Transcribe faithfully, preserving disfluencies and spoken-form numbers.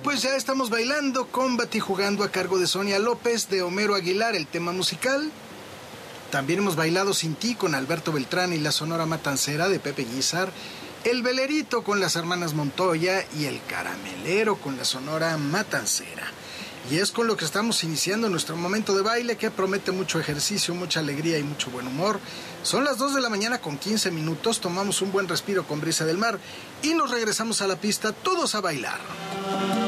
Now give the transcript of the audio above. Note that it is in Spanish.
pues ya estamos bailando con Batijugando a cargo de Sonia López, de Homero Aguilar, el tema musical. También hemos bailado Sin Ti con Alberto Beltrán y la Sonora Matancera de Pepe Guizar, El Velerito con las hermanas Montoya y El Caramelero con la Sonora Matancera. Y es con lo que estamos iniciando nuestro momento de baile, que promete mucho ejercicio, mucha alegría y mucho buen humor. Son las dos de la mañana con quince minutos, tomamos un buen respiro con Brisa del Mar y nos regresamos a la pista todos a bailar.